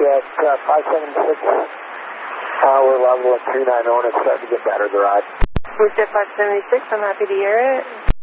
at 576. We're level at 390, and it's starting to get better, the ride. Booster 576, I'm happy to hear it.